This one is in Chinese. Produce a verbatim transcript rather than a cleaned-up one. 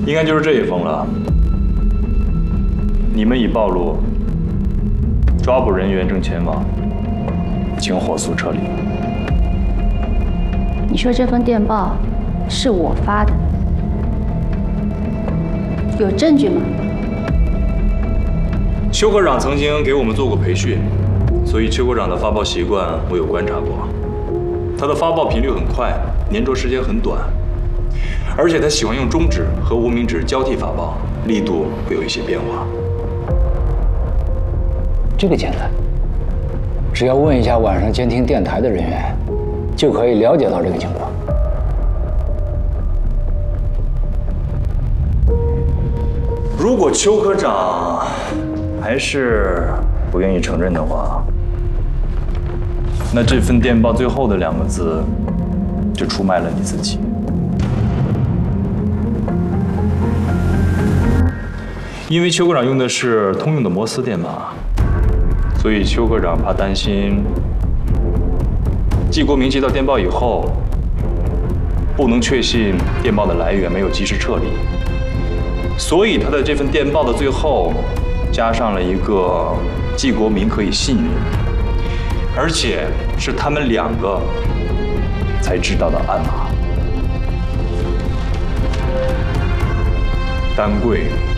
应该就是这一封了。你们已暴露，抓捕人员正前往，请火速撤离。 你说这份电报是我发的，有证据吗？ 邱科长曾经给我们做过培训，所以邱科长的发报习惯我有观察过。他的发报频率很快，粘着时间很短，而且他喜欢用中指和无名指交替发报，力度会有一些变化。 这个简单，只要问一下晚上监听电台的人员，就可以了解到这个情况。 如果邱科长还是不愿意承认的话，那这份电报最后的两个字就出卖了你自己。因为邱科长用的是通用的摩斯电码，所以邱科长怕担心季国明接到电报以后不能确信电报的来源，没有及时撤离，所以他的这份电报的最后加上了一个季国明可以信任，而且是他们两个才知道的暗码。丹桂